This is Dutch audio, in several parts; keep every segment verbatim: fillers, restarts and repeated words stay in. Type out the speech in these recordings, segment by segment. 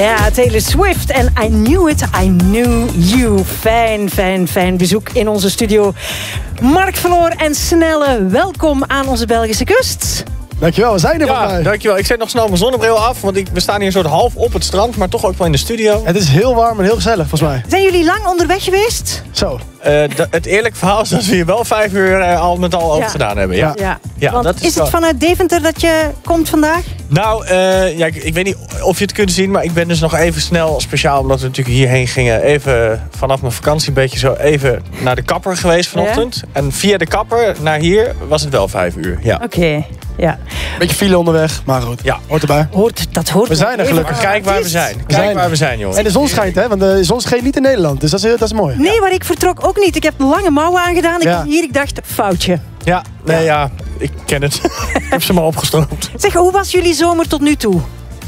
Ja, Taylor Swift en I Knew It, I Knew You. Fijn, fijn, fijn bezoek in onze studio. Mark Verloor en Snelle, welkom aan onze Belgische kust. Dankjewel, we zijn er ja, voor mij. Dankjewel. Ik zet nog snel mijn zonnebril af, want ik, we staan hier een soort half op het strand, maar toch ook wel in de studio. Het is heel warm en heel gezellig, volgens mij. Zijn jullie lang onderweg geweest? Zo. Uh, het eerlijke verhaal is dat we hier wel vijf uur uh, al met al over Ja. gedaan hebben. Ja. Ja. Ja, Want dat is, is het wel- vanuit Deventer dat je komt vandaag? Nou, uh, ja, ik, ik weet niet of je het kunt zien, maar ik ben dus nog even snel, speciaal omdat we natuurlijk hierheen gingen, even vanaf mijn vakantie een beetje zo even naar de kapper geweest vanochtend. Ja. En via de kapper naar hier was het wel vijf uur. Ja. Oké, okay. ja. Beetje file onderweg, maar goed. Ja. Hoort erbij. Hoort, dat hoort We zijn er gelukkig. Maar kijk waar we zijn. Kijk zijn waar er. we zijn, jongen. En de zon schijnt, hè? Want de zon schijnt niet in Nederland. Dus dat is, heel- dat is mooi. Nee, maar ik vertrok ook niet. Ik heb lange mouwen aangedaan. Ik Ja. kwam hier, ik dacht, foutje. Ja, nee, ja, ik ken het. Ik heb ze maar opgestroopt. Zeg, hoe was jullie zomer tot nu toe?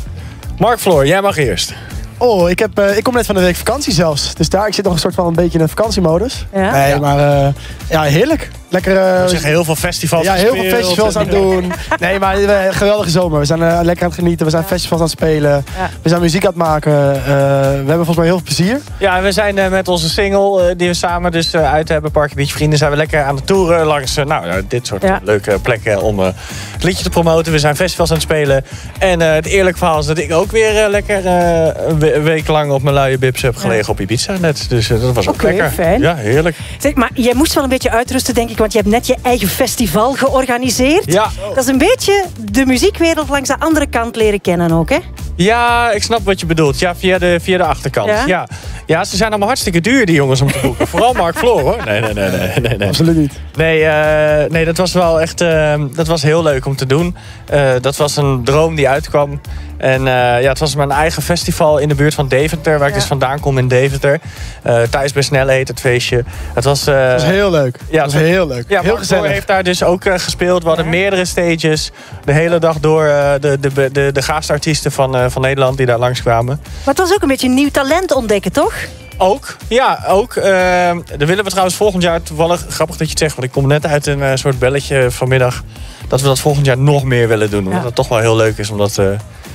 Mark Floor, jij mag eerst. Oh, ik, heb, uh, ik kom net van de week vakantie zelfs. Dus daar, ik zit nog een soort van een beetje in een vakantiemodus. Ja? Nee, Ja. maar uh, ja, heerlijk. Lekker. Uh, We zeggen heel veel festivals ja, heel veel gespeeld festivals en- aan het doen. Nee, maar uh, geweldige zomer. We zijn uh, lekker aan het genieten. We zijn festivals aan het spelen. Ja. We zijn muziek aan het maken. Uh, we hebben volgens mij heel veel plezier. Ja, we zijn uh, met onze single uh, die we samen dus uh, uit hebben, Parkje Beach Vrienden, zijn we lekker aan het toeren langs uh, nou, uh, dit soort Ja. leuke plekken om uh, het liedje te promoten. We zijn festivals aan het spelen. En uh, het eerlijk verhaal is dat ik ook weer uh, lekker uh, een we- week lang op mijn luie bibs heb gelegen Ja. op Ibiza net. Dus uh, dat was ook Oké, lekker. fijn. Ja, heerlijk. Zeg, maar jij moest wel een beetje uitrusten, denk ik, want je hebt net je eigen festival georganiseerd. Ja. Dat is een beetje de muziekwereld langs de andere kant leren kennen ook, hè? Ja, ik snap wat je bedoelt. Ja, via de, via de achterkant. Ja? Ja. Ja, ze zijn allemaal hartstikke duur, die jongens, om te boeken. Vooral Mark Floor, hoor. Nee, nee, nee, nee, nee, nee. Absoluut niet. Nee, uh, nee, dat was wel echt uh, dat was heel leuk om te doen. Uh, dat was een droom die uitkwam. En uh, ja, het was mijn eigen festival in de buurt van Deventer, waar ik Ja. dus vandaan kom in Deventer. Uh, Thijs bij Snelle heet het feestje. Het was, uh, Dat was heel leuk. Ja, dat was heel leuk. ja, heel Mark Floor gezellig. heeft daar dus ook uh, gespeeld. We hadden Ja. meerdere stages. De hele dag door uh, de, de, de, de gastartiesten van, uh, van Nederland die daar langskwamen. Maar het was ook een beetje een nieuw talent ontdekken, toch? Ook, ja, ook. Uh, daar willen we trouwens volgend jaar, toevallig, grappig dat je het zegt, want ik kom net uit een uh, soort belletje vanmiddag, dat we dat volgend jaar nog meer willen doen. Omdat Ja. het toch wel heel leuk is om dat uh,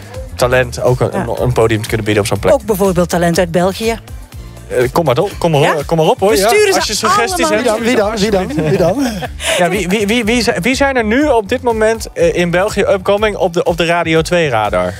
talent ook een, Ja. een podium te kunnen bieden op zo'n plek. Ook bijvoorbeeld talent uit België. Uh, kom maar op, kom maar, Ja? op, kom maar op hoor. We Ja. sturen ze Als je suggesties allemaal hebt. Wie dan? Wie dan? Wie dan? Wie dan? Ja, wie, wie, wie, wie, zijn, wie zijn er nu op dit moment uh, in België upcoming op de, op de Radio twee radar?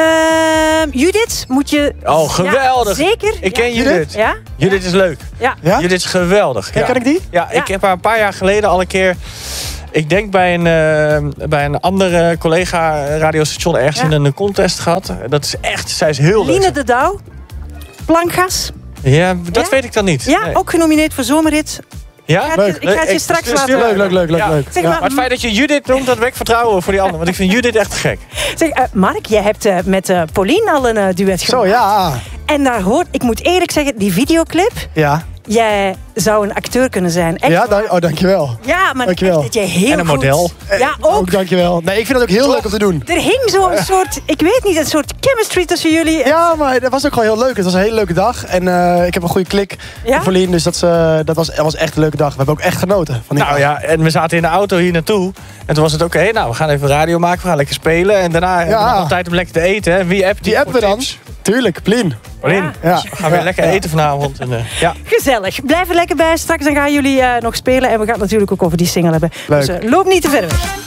Ehm, Judith, moet je... Oh, geweldig. Ja, zeker. Ik ken ja. Judith. Ja? Judith is leuk. Ja. Ja? Judith is geweldig. Ken, ja. ken ik die? Ja, ik Ja. heb haar een paar jaar geleden al een keer... Ik denk bij een, uh, bij een andere collega radiostation ergens Ja. in een contest gehad. Dat is echt, zij is heel Line leuk. de Douw. Plankgas. Ja, dat Ja? weet ik dan niet. Ja, Nee. ook genomineerd voor Zomerrit. Ja? Ik ga het Leuk. je, ik ga het je Ik- straks stuur- laten... stuur- Leuk, leuk, leuk, leuk, Ja. leuk. Zeg Ja. maar, Maar het feit dat je Judith noemt, dat wekt vertrouwen voor die anderen. Want ik vind Judith echt gek. Zeg, uh, Mark, jij hebt uh, met uh, Pauline al een uh, duet gemaakt. Zo, ja. En daar hoort, ik moet eerlijk zeggen, die videoclip... Ja, Jij zou een acteur kunnen zijn. Echt ja waar. dank, oh, dankjewel. Ja, maar Dankjewel. echt dat jij heel En een goed- model. Ja, Ook ook. dankjewel. Nee, ik vind het ook heel Toch? leuk om te doen. Er hing zo'n soort, ik weet niet, een soort chemistry tussen jullie. Ja, maar dat was ook gewoon heel leuk. Het was een hele leuke dag. En uh, ik heb een goede klik Ja? met Pauline. Dus dat, is, uh, dat, was, dat was echt een leuke dag. We hebben ook echt genoten van die Nou dag. ja, en we zaten in de auto hier naartoe. En toen was het oké, nou, we gaan even radio maken. We gaan lekker spelen. En daarna hebben we nog wel tijd om lekker te eten. Hè. Wie appt die Die appen we voor dan. tips? Tuurlijk, Pauline. Pauline, Ja. we gaan weer lekker Ja. eten vanavond. En, uh, ja. Gezellig. Blijf er lekker bij. Straks dan gaan jullie uh, nog spelen. En we gaan het natuurlijk ook over die single hebben. Leuk. Dus uh, loop niet te ver weg.